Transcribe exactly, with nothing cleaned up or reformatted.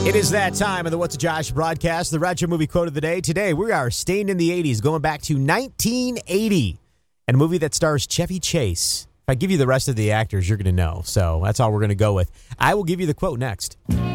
It is that time of the What's a Josh broadcast, the retro movie quote of the day. Today, we are staying in the eighties, going back to nineteen eighty, and a movie that stars Chevy Chase. If I give you the rest of the actors, you're going to know. So that's all we're going to go with. I will give you the quote next.